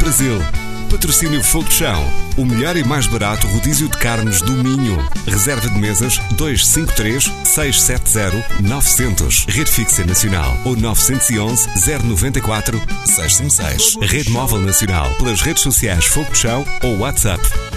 Brasil. Patrocínio Fogo de Chão, o melhor e mais barato rodízio de carnes do Minho. Reserva de mesas 253 670 900. Rede fixa nacional ou 911 094 656. Rede móvel nacional pelas redes sociais Fogo de Chão ou WhatsApp